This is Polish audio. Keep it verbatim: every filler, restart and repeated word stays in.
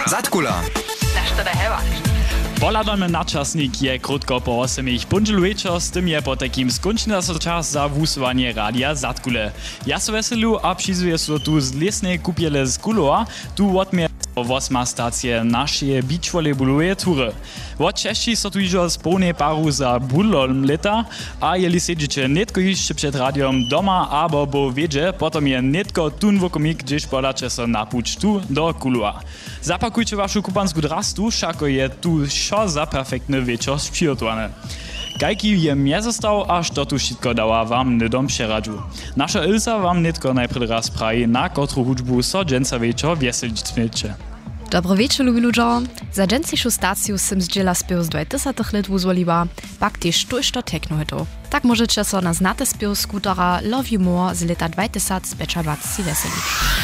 Zatkula. Na što da hevaš? Poladamy na czasnik je krótko po osemich. Pundziel wieczor z tym je po takim skończyna so czas za wusowanie radia Zatkule. Ja so weselu a przyzuję so tu z lesnej kupiele z Kuloa, tu odmie osma stacje naszej beachvolleyballuje tury. Od Češi so tu iżo spolnej paru za budlom leta, a jeli siedzicie netko jeszcze przed radiom doma albo bo wiedzie, potom je netko tun wokomik, gdzieś podacie so napuć tu do Kuloa. Zapakujcie waszą kupansku drastu, szako je tu šo za perfektny wieczór przygotowane. Kajki je mnie został, aż to tu wszystko dała wam nydom przeradzu. Nasza Ilsa wam netko najpierw raz praje, na kotru hudżbu so dżęca wieczor wieselić tmiecie. Dobry wieczór, lubi ludzie. Za dżęcejszą stację sim zdziela spiew z dwutysięcznych lat wuzwoliła, pak też tuż to techno hito. Tak możecie so na znate spiew skutera Love You More z lata dwa tysiące dwadzieścia weselić.